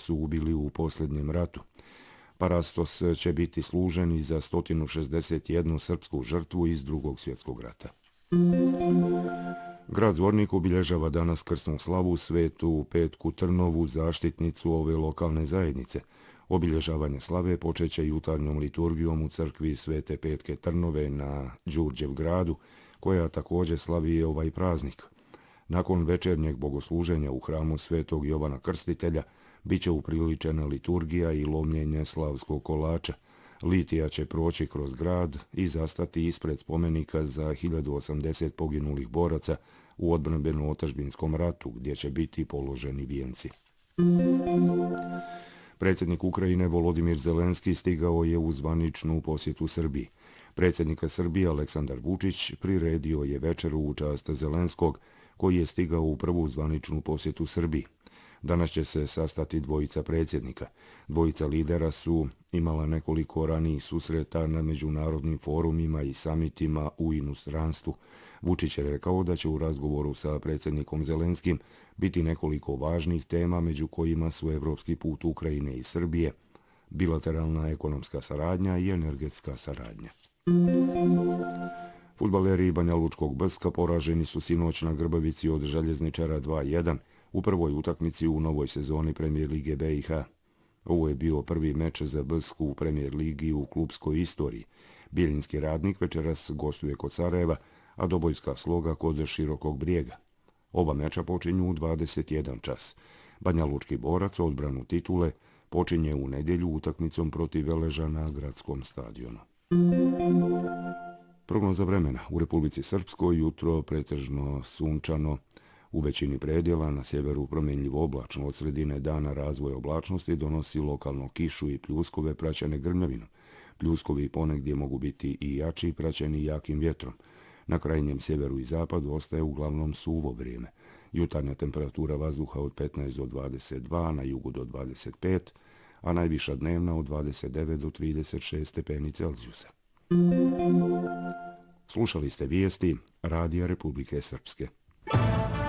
su ubili u posljednjem ratu. Parastos će biti služen i za 161 srpsku žrtvu iz Drugog svjetskog rata. Grad Zvornik obilježava danas krsnu slavu Svetu Petku Trnovu, zaštitnicu ove lokalne zajednice. Obilježavanje slave počeće jutarnjom liturgijom u crkvi Svete Petke Trnove na Đurđevgradu, koja također slavi ovaj praznik. Nakon večernjeg bogosluženja u hramu Svetog Jovana Krstitelja biće upriličena liturgija i lomljenje slavskog kolača. Litija će proći kroz grad i zastati ispred spomenika za 1080 poginulih boraca u odbrambeno-otadžbinskom ratu, gdje će biti položeni vijenci. Predsjednik Ukrajine Volodimir Zelenski stigao je u zvaničnu posjetu Srbiji. Predsjednika Srbije Aleksandar Vučić priredio je večeru u čast Zelenskog, koji je stigao u prvu zvaničnu posjetu Srbiji. Danas će se sastati dvojica predsjednika. Dvojica lidera su imala nekoliko ranijih susreta na međunarodnim forumima i samitima u inostranstvu. Vučić je rekao da će u razgovoru sa predsjednikom Zelenskim biti nekoliko važnih tema, među kojima su evropski put Ukrajine i Srbije, bilateralna ekonomska saradnja i energetska saradnja. Fudbaleri Banja Lučkog Brska poraženi su sinoć na Grbavici od Željezničara 2:1 u prvoj utakmici u novoj sezoni Premijer Lige BiH. Ovo je bio prvi meč za Brsku u Premijer Ligi u klubskoj istoriji. Bjeljinski Radnik večeras gostuje kod Sarajeva, a Dobojska Sloga kod Širokog Brijega. Oba meča počinju u 21 čas. Banja Lučki Borac odbranu titule počinje u nedjelju utakmicom protiv Veleža na gradskom stadionu. Prognoza vremena. U Republici Srpskoj jutro pretežno sunčano, u većini predjela, na sjeveru promjenljivo oblačno. Od sredine dana razvoj oblačnosti donosi lokalno kišu i pljuskove praćene grmljavinom. Pljuskovi ponegdje mogu biti i jači, praćeni jakim vjetrom. Na krajnjem sjeveru i zapadu ostaje uglavnom suvo vrijeme. Jutarnja temperatura vazduha od 15 do 22, na jugu do 25, a najviša dnevna od 29 do 36 stepeni Celzijusa. Slušali ste vijesti Radija Republike Srpske.